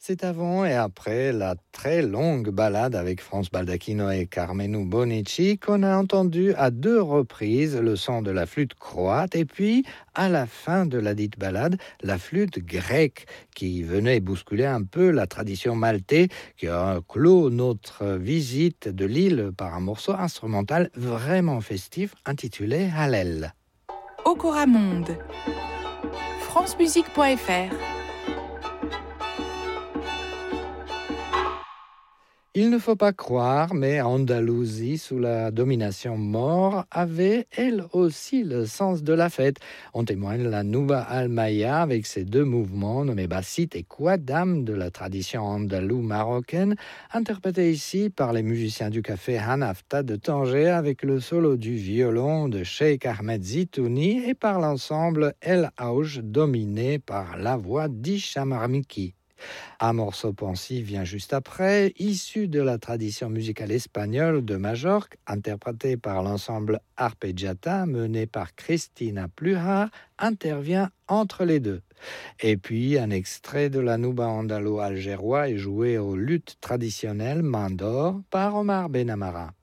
C'est avant et après la très longue balade avec France Baldacchino et Carmenu Bonici qu'on a entendu à 2 reprises le son de la flûte croate et puis, à la fin de la dite balade, la flûte grecque qui venait bousculer un peu la tradition maltaise qui a clos notre visite de l'île par un morceau instrumental vraiment festif intitulé Hallel. Okoramonde, francemusique.fr. Il ne faut pas croire, mais Andalousie, sous la domination maure, avait elle aussi le sens de la fête. En témoigne la Nuba Almaya avec ses 2 mouvements nommés Bassit et Quadam de la tradition andalouse marocaine, interprétés ici par les musiciens du café Hanafta de Tanger avec le solo du violon de Cheikh Ahmed Zitouni et par l'ensemble El Aouj dominé par la voix d'Hicham Armiki. Un morceau pensif vient juste après, issu de la tradition musicale espagnole de Majorque, interprété par l'ensemble Arpeggiata mené par Cristina Pluhar, intervient entre les deux. Et puis un extrait de la Nuba andalo algérois est joué aux luttes traditionnelles main d'or par Omar Benamara.